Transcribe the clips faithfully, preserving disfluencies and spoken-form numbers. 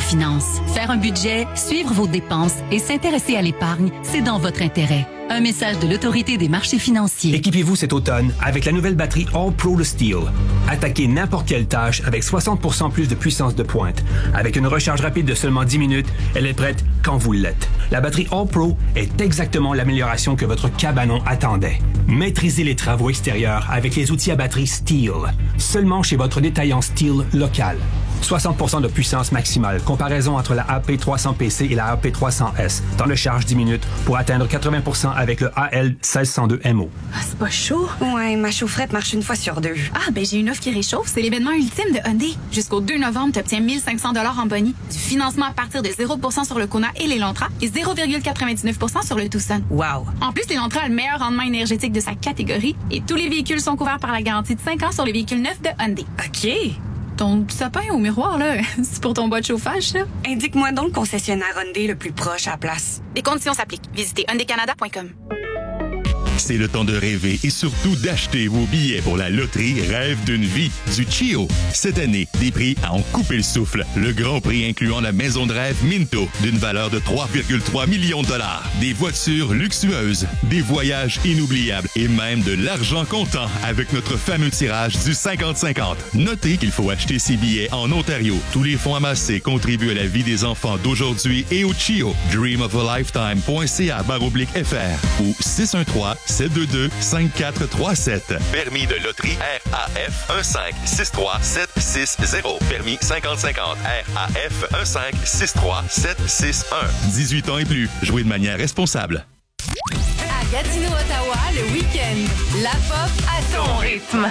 finances. Faire un budget, suivre vos dépenses et s'intéresser à l'épargne, c'est dans votre intérêt. Un message de l'Autorité des marchés financiers. Équipez-vous cet automne avec la nouvelle batterie All Pro de Steel. Attaquez n'importe quelle tâche avec soixante pour cent plus de puissance de pointe. Avec une recharge rapide de seulement dix minutes, elle est prête quand vous l'êtes. La batterie All Pro est exactement l'amélioration que votre cabanon attendait. Maîtrisez les travaux extérieurs avec les outils à batterie Steel. Seulement chez votre détaillant Steel local. soixante pour cent de puissance maximale. Comparaison entre la A P trois cents P C et la A P trois cents S. Temps de charge dix minutes pour atteindre quatre-vingts pour cent avec le A L seize cent deux M O. Ah, c'est pas chaud? Ouais, ma chaufferette marche une fois sur deux. Ah, ben j'ai une offre qui réchauffe. C'est l'événement ultime de Hyundai. Jusqu'au deux novembre, tu obtiens mille cinq cents dollars en boni, du financement à partir de zéro pour cent sur le Kona et l'Elantra et zéro virgule quatre-vingt-dix-neuf pour cent sur le Tucson. Wow! En plus, l'Elantra a le meilleur rendement énergétique de sa catégorie et tous les véhicules sont couverts par la garantie de cinq ans sur les véhicules neufs de Hyundai. OK. Ton sapin au miroir, là, c'est pour ton bas de chauffage, ça? Indique-moi donc le concessionnaire Hyundai le plus proche à la place. Les conditions s'appliquent. Visitez hyundai canada point com. C'est le temps de rêver et surtout d'acheter vos billets pour la loterie Rêve d'une vie du Chio. Cette année, des prix à en couper le souffle. Le grand prix incluant la maison de rêve Minto d'une valeur de trois virgule trois millions de dollars. Des voitures luxueuses, des voyages inoubliables et même de l'argent comptant avec notre fameux tirage du cinquante cinquante. Notez qu'il faut acheter ses billets en Ontario. Tous les fonds amassés contribuent à la vie des enfants d'aujourd'hui et au Chio. dream of a lifetime point c a barre oblique F R ou six un trois sept deux deux cinq quatre trois sept. Permis de loterie R A F un cinq six trois sept six zéro. Permis cinquante cinquante R A F un cinq six trois sept six un. dix-huit ans et plus. Jouez de manière responsable. À Gatineau, Ottawa, le week-end. La pop à ton rythme.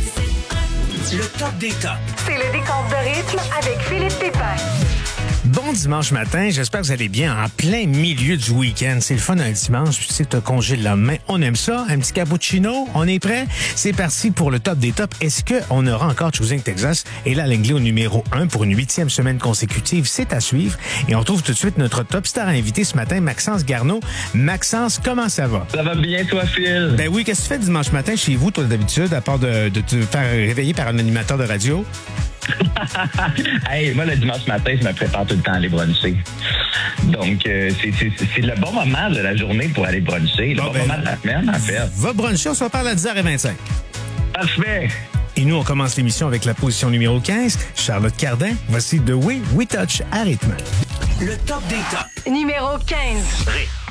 Le top des tops. C'est le décompte de rythme avec Philippe Pépin. Bon dimanche matin, j'espère que vous allez bien en plein milieu du week-end. C'est le fun un dimanche, tu sais que t'as congé le lendemain. On aime ça, un petit cappuccino, on est prêt? C'est parti pour le top des tops. Est-ce qu'on aura encore Choosing Texas? Et là, l'anglais au numéro un pour une huitième semaine consécutive, c'est à suivre. Et on retrouve tout de suite notre top star invité ce matin, Maxence Garneau. Maxence, comment ça va? Ça va bien, toi, Phil? Ben oui, qu'est-ce que tu fais dimanche matin chez vous, toi, d'habitude, à part de, de te faire réveiller par un animateur de radio? Hey, moi, le dimanche matin, je me prépare tout le temps à aller bruncher. Donc, euh, c'est, c'est, c'est le bon moment de la journée pour aller bruncher. Le bon, bon ben, moment de la semaine, en fait. Va bruncher, on se reparle à dix heures vingt-cinq. Parfait. Et nous, on commence l'émission avec la position numéro quinze, Charlotte Cardin. Voici The Way We Touch à rythme. Le top des tops. Numéro quinze. Rythme.